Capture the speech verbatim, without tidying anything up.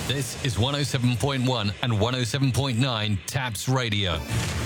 This is one oh seven point one and one oh seven point nine Taps Radio.